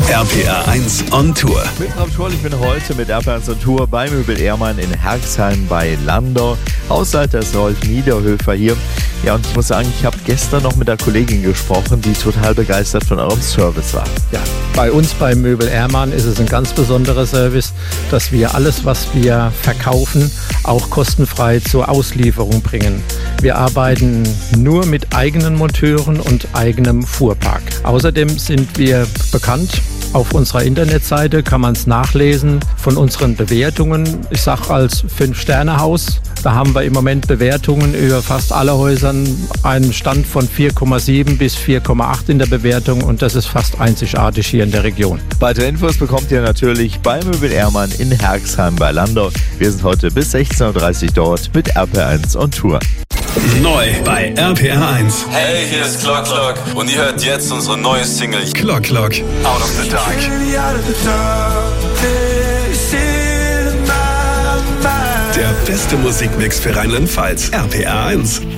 RPA 1 on Tour. Mit Rob Schorl, ich bin heute mit RPA 1 on Tour bei Möbel Ehrmann in Herxheim bei Landau. Hausleiter ist Rolf Niederhöfer hier. Ja, und ich muss sagen, ich habe gestern noch mit der Kollegin gesprochen, die total begeistert von eurem Service war. Ja, bei uns bei Möbel Ehrmann ist es ein ganz besonderer Service, dass wir alles, was wir verkaufen, auch kostenfrei zur Auslieferung bringen. Wir arbeiten nur mit eigenen Monteuren und eigenem Fuhrpark. Außerdem sind wir bekannt. Auf unserer Internetseite kann man es nachlesen von unseren Bewertungen. Ich sage als 5-Sterne-Haus. Da haben wir im Moment Bewertungen über fast alle Häusern. Einen Stand von 4,7 bis 4,8 in der Bewertung. Und das ist fast einzigartig hier in der Region. Weitere Infos bekommt ihr natürlich bei Möbel Ehrmann in Herxheim bei Landau. Wir sind heute bis 16.30 Uhr dort mit RPA1 on Tour. Neu bei RPA 1. Hey, hier ist Clock Clock und ihr hört jetzt unsere neue Single Clock Clock, Out of the Dark. Der beste Musikmix für Rheinland-Pfalz. RPA 1.